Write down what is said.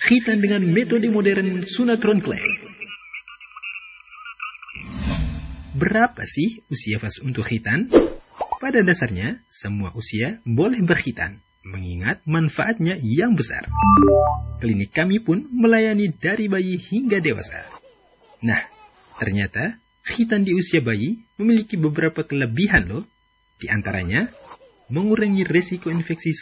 Khitan dengan metode modern Sunatron Clay. Berapa sih usia pas untuk khitan? Pada dasarnya, semua usia boleh berkhitan, mengingat manfaatnya yang besar. Klinik kami pun melayani dari bayi hingga dewasa. Nah, ternyata khitan di usia bayi memiliki beberapa kelebihan loh. Di antaranya, mengurangi resiko infeksi